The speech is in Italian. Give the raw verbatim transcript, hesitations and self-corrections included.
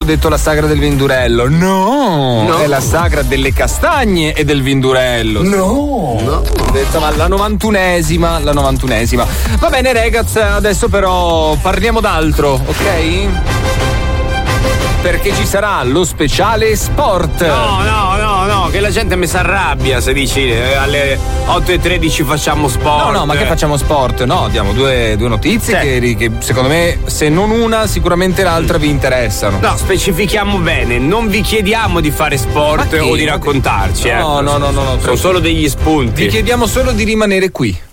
detto la sagra del Vindurello. No, no. È la sagra delle castagne e del Vindurello. No, no. Ho detto, ma la novantunesima, la novantunesima. Va bene, ragazzi, adesso però parliamo d'altro, ok? Perché ci sarà lo speciale sport. No, no, no, no, che la gente mi si arrabbia se dici eh, alle otto e tredici facciamo sport. No, no, ma che facciamo sport? No, diamo due, due notizie sì. che, che secondo me, se non una, sicuramente l'altra vi interessano. No, specifichiamo bene, non vi chiediamo di fare sport o di raccontarci. No, eh. no, no, no, no. Sono solo degli spunti. Vi chiediamo solo di rimanere qui.